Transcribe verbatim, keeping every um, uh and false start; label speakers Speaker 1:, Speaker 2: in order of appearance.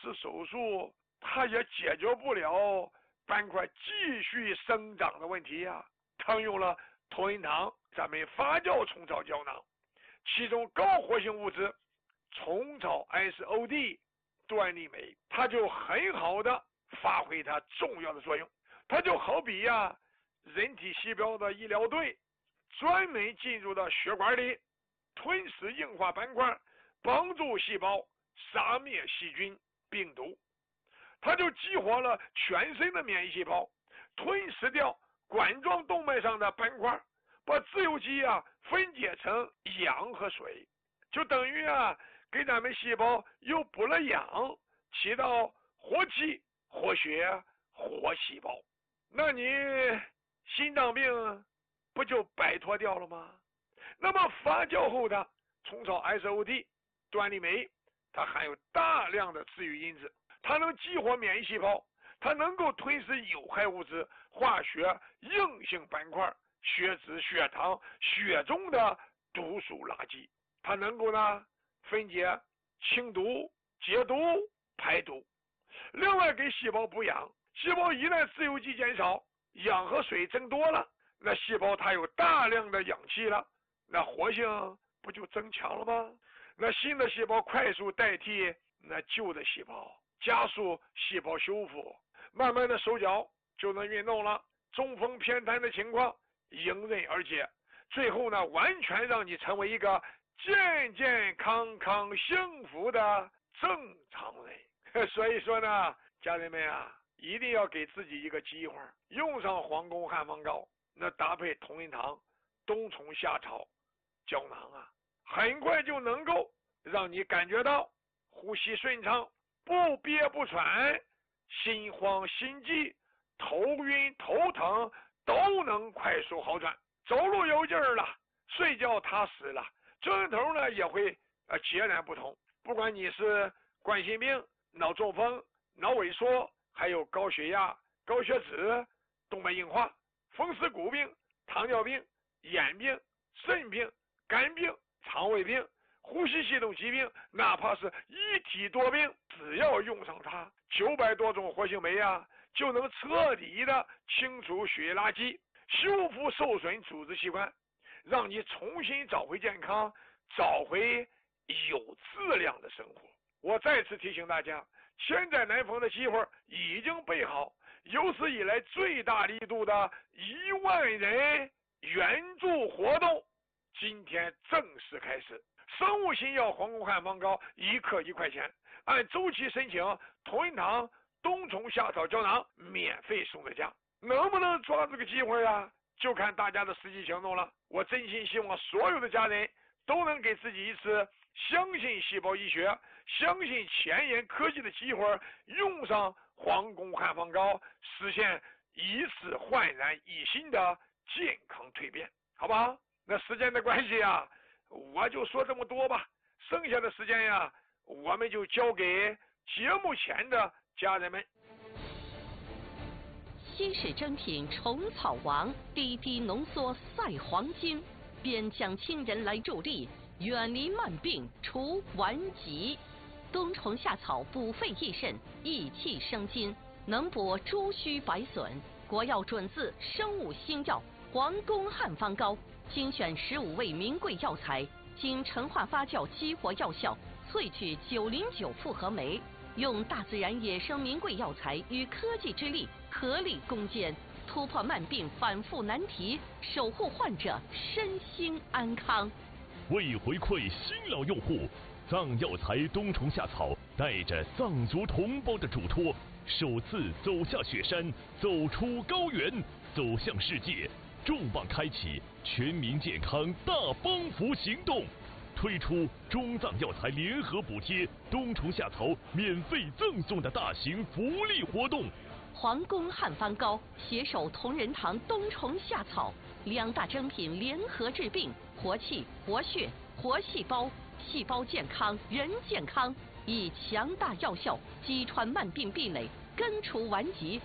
Speaker 1: 次手术，它也解决不了斑块继续生长的问题呀、啊。常用了同仁堂咱们发酵虫草胶囊，其中高活性物质虫草 S O D 端粒酶，它就很好的发挥它重要的作用。它就好比呀、啊，人体细胞的医疗队专门进入到血管里，吞噬硬化斑块，帮助细胞杀灭细菌病毒。它就激活了全身的免疫细胞，吞噬掉管状动脉上的斑块，把自由基啊分解成氧和水，就等于啊给咱们细胞又补了氧，起到活气、活血、活细胞。那你心脏病不就摆脱掉了吗？那么发酵后的虫草 S O D 端粒酶，它含有大量的治愈因子，它能激活免疫细胞，它能够吞噬有害物质、化学硬性斑块、血脂、血糖、血中的毒素垃圾，它能够呢分解清毒、解毒、排毒。另外给细胞补氧，细胞一旦自由基减少，氧和水增多了，那细胞它有大量的氧气了，那活性不就增强了吗？那新的细胞快速代替那旧的细胞，加速细胞修复，慢慢的手脚就能运动了，中风偏瘫的情况迎刃而解，最后呢完全让你成为一个健健康康幸福的正常人。所以说呢，家人们啊，一定要给自己一个机会，用上皇宫汉方膏，那搭配同仁堂冬虫夏草胶囊啊，很快就能够让你感觉到呼吸顺畅，不憋不喘，心慌心悸、头晕头疼都能快速好转，走路有劲儿了，睡觉踏实了，症头呢也会呃截然不同。不管你是冠心病、脑中风、脑萎缩，还有高血压、高血脂、动脉硬化、风湿骨病、糖尿病、眼病、肾病、肝病、肠胃病、呼吸系统疾病，哪怕是一体多病，只要用上它，九百多种活性酶啊，就能彻底的清除血液垃圾，修复受损组织器官，让你重新找回健康，找回有质量的生活。我再次提醒大家，千载难逢的机会已经备好，有史以来最大力度的一万人援助活动今天正式开始。生物新药皇宫汉方膏一克一块钱，按周期申请同仁堂冬虫夏草胶囊免费送在家。能不能抓这个机会啊，就看大家的实际行动了。我真心希望所有的家人都能给自己一次相信细胞医学、相信前沿科技的机会，用上皇宫汉方膏，实现一次焕然一新的健康蜕变，好不好？那时间的关系啊，我就说这么多吧，剩下的时间呀，我们就交给节目前的家人们。
Speaker 2: 稀世珍品虫草王，滴滴浓缩赛黄金，边疆亲人来助力，远离慢病除顽疾。冬虫夏草补肺益肾，益气生津，能补诸虚百损。国药准字生物新药皇宫汉方膏，精选十五味名贵药材，经陈化发酵激活药效，萃取九零九复合酶，用大自然野生名贵药材与科技之力合力攻坚，突破慢病反复难题，守护患者身心安康。
Speaker 3: 为回馈新老用户，藏药材冬虫夏草带着藏族同胞的嘱托，首次走下雪山，走出高原，走向世界，重磅开启全民健康大帮扶行动，推出中藏药材联合补贴冬虫夏草免费赠送的大型福利活动。
Speaker 2: 皇宫汉方膏携手同仁堂冬虫夏草两大珍品联合治病，活气、活血、活细胞，细胞健康，人健康，以强大药效击穿慢病壁垒，根除顽疾。